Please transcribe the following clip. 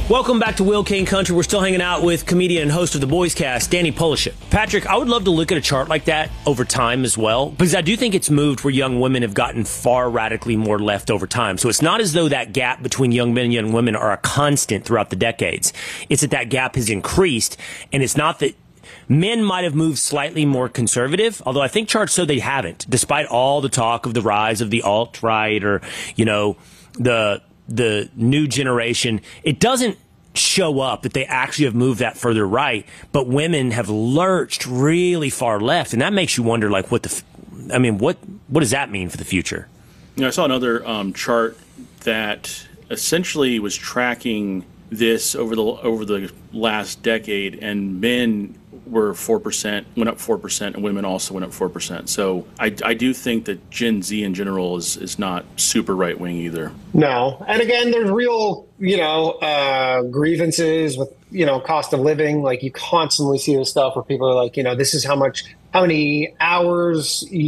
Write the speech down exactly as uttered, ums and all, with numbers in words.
Welcome back to Will Kane Country. We're still hanging out with comedian and host of the Boys Cast, Danny Polishuk. Patrick, I would love to look at a chart like that over time as well, because I do think it's moved where young women have gotten far radically more left over time. So it's not as though that gap between young men and young women are a constant throughout the decades. It's that that gap has increased, and it's not that men might have moved slightly more conservative, although I think charts show they haven't, despite all the talk of the rise of the alt-right or, you know, the the new generation. It doesn't show up that they actually have moved that further right, but women have lurched really far left, and that makes you wonder, like, what the, f I mean, what what does that mean for the future? You know, I saw another um, chart that essentially was tracking this over the over the last decade, and men were four percent, went up four percent, and women also went up four percent. So I, I do think that Gen Z in general is, is not super right-wing either. No. And again, there's real, you know, uh, grievances with, you know, cost of living. Like, you constantly see this stuff where people are like, you know, this is how much, how many hours